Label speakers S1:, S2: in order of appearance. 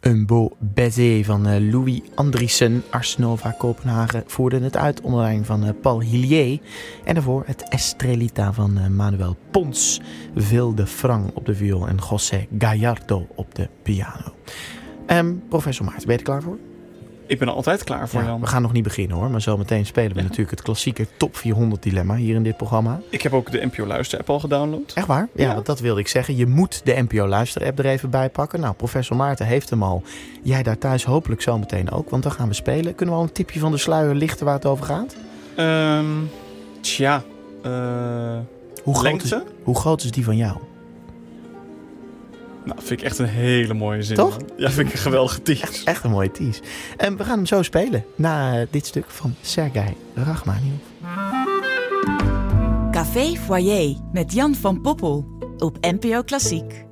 S1: Un beau baiser van Louis Andriessen. Ars Nova Kopenhagen voerde het uit onder leiding van Paul Hillier. En daarvoor het Estrelita van Manuel Pons. Ville de Franc op de viool en José Gallardo op de piano. Professor Maarten, ben je er klaar voor?
S2: Ik ben er altijd klaar voor, Jan.
S1: We gaan nog niet beginnen hoor, maar zometeen spelen we natuurlijk het klassieke top 400 dilemma hier in dit programma.
S2: Ik heb ook de NPO Luister-app al gedownload.
S1: Echt waar? Ja, dat wilde ik zeggen. Je moet de NPO Luister-app er even bij pakken. Nou, professor Maarten heeft hem al. Jij daar thuis hopelijk zometeen ook, want dan gaan we spelen. Kunnen we al een tipje van de sluier lichten waar het over gaat? Hoe groot is die van jou?
S2: Nou, vind ik echt een hele mooie zin.
S1: Toch?
S2: Man. Ja, vind ik een geweldige tease.
S1: Echt een mooie tease. En we gaan hem zo spelen na dit stuk van Sergej Rachmaninoff.
S3: Café Foyer met Jan van Poppel op NPO Klassiek.